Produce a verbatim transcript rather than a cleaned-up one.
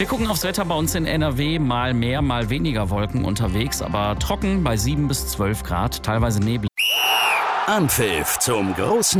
Wir gucken aufs Wetter bei uns in N R W. Mal mehr, mal weniger Wolken unterwegs, aber trocken bei sieben bis zwölf Grad, teilweise neblig. Anpfiff zum großen